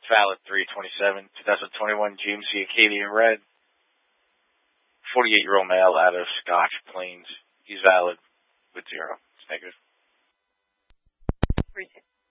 It's valid 3/27, 2021. GMC Acadia Red. 48-year-old male out of Scotch Plains. He's valid with 0. It's negative.